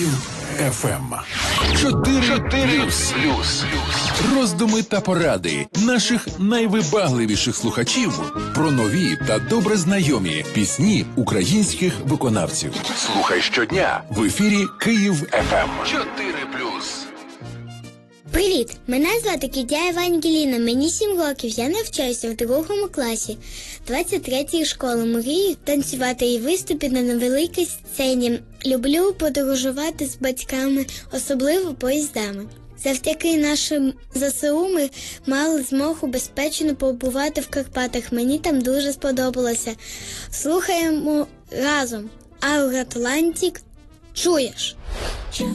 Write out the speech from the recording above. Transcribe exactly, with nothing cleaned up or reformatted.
Київ еф ем. Чотири плюс. Роздуми та поради наших найвибагливіших слухачів про нові та добре знайомі пісні українських виконавців. Слухай щодня в ефірі Київ еф ем. Чотири плюс. Привіт! Мене звати Кідяєва Ангеліна, мені сім років, я навчаюся в другому класі двадцять третьої школи. Мрію танцювати і виступити на великій сцені. Люблю подорожувати з батьками, особливо поїздами. Завдяки нашим зе се у ми мали змогу безпечно побувати в Карпатах. Мені там дуже сподобалося. Слухаємо разом. Аур Атлантик. Чуєш?